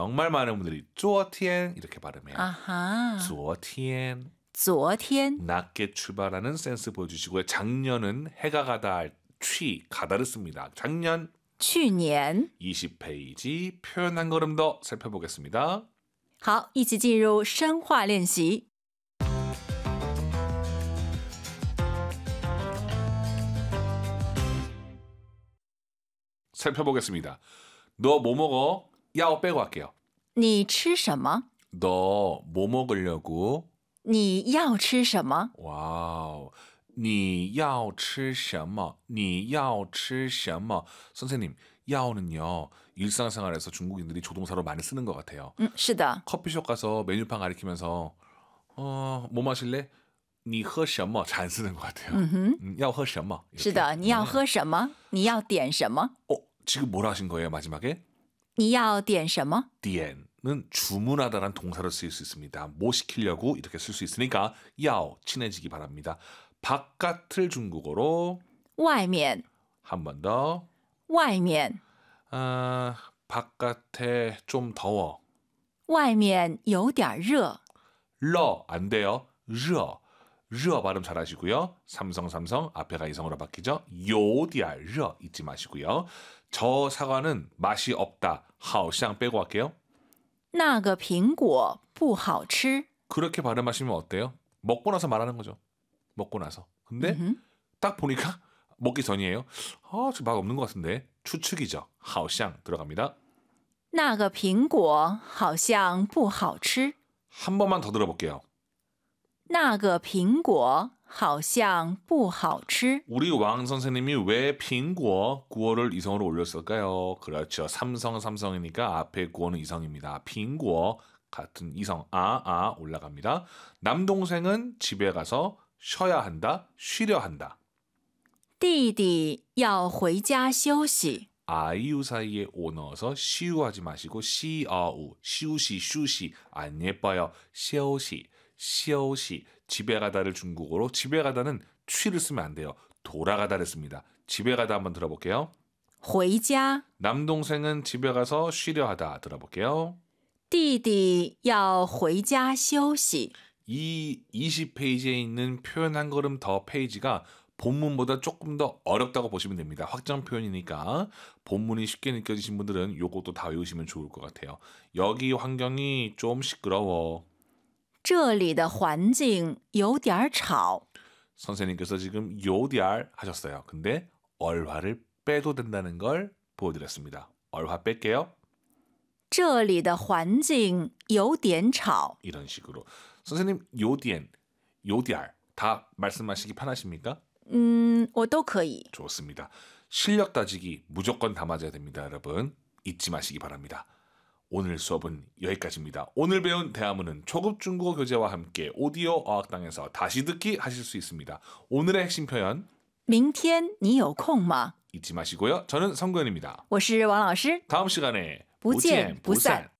정말 많은 분들이 昨天 이렇게 발음해요. 아하. 昨天昨天 낮게 출발하는 센스 보여주시고요. 작년은 해가 가다 할 취, 가다를 씁니다. 작년 去年 20페이지 표현 한 걸음 더 살펴보겠습니다. 好，一起进入深化练习。 살펴보겠습니다. 너 뭐 먹어? 야오 빼고 할게요. 你吃什么？ 너 뭐 먹으려고? 你要吃什么？ 와우. 你要吃什么?你要吃什么? 선생님, 야오는요. 일상생활에서 중국인들이 조동사로 많이 쓰는 것 같아요. 是的。 커피숍 가서 메뉴판 가리키면서 뭐 마실래? 你喝什么? 잘 안 쓰는 것 같아요. 要喝什么? 是的，你要喝什么？你要点什么？ 지금 뭐라 하신 거예요, 마지막에? 你要点什么？ 点는 주문하다란 동사로 쓰일 수 있습니다. 뭐 시키려고 이렇게 쓸 수 있으니까 야오 친해지기 바랍니다. 바깥을 중국어로 外面， 한 번 더. 外面， 바깥에 좀 더워. 外面有点热。 러 안 돼요. 러 발음 잘하시고요. 삼성 앞에가 이성으로 바뀌죠. 요디알 러 잊지 마시고요. 저 사과는 맛이 없다. 好像 빼고 할게요. 那个苹果不好吃。 그렇게 발음하시면 어때요? 먹고 나서 말하는 거죠. 먹고 나서. 근데 딱 보니까 먹기 전이에요. 지금 맛 없는 것 같은데. 추측이죠. 好像 들어갑니다. 那个苹果好像不好吃。 한 번만 더 들어볼게요. 那个苹果好像不好吃。 우리 왕 선생님이 왜 빙고 구어를 이성으로 올렸을까요? 그렇죠. 삼성이니까 앞에 구어는 이성입니다. 빙고 같은 이성 올라갑니다. 남동생은 집에 가서 쉬어야 한다. 쉬려 한다. 弟弟要回家休息。 아이유 사이에 오 넣어서 시우하지 마시고 시어우 시우시 안 예뻐요. 시오시 집에 가다를 중국어로 집에 가다는 취를 쓰면 안 돼요. 돌아가다를 씁니다. 집에 가다 한번 들어볼게요. 回家， 남동생은 집에 가서 쉬려 하다 들어볼게요. 弟弟要回家休息。 이 20페이지에 있는 표현 한 걸음 더 페이지가 본문보다 조금 더 어렵다고 보시면 됩니다. 확장 표현이니까 본문이 쉽게 느껴지신 분들은 요것도 다 외우시면 좋을 것 같아요. 여기 환경이 좀 시끄러워. 这里的环境有点吵。 선생님께서 지금 요디알 하셨어요. 근데 얼화를 빼도 된다는 걸 보여드렸습니다. 얼화 뺄게요. 这里的环境有点吵。 이런 식으로. 선생님 요디알 다 말씀하시기 편하십니까? 我都可以。 좋습니다. 실력 따지기 무조건 다 맞아야 됩니다. 여러분 잊지 마시기 바랍니다. 오늘 수업은 여기까지입니다. 오늘 배운 대화문은 초급 중국어 교재와 함께 오디오 어학당에서 다시 듣기 하실 수 있습니다. 오늘의 핵심 표현 明天你有空吗？ 잊지 마시고요. 저는 성구현입니다. 我是王老师。 다음 시간에 不见不散。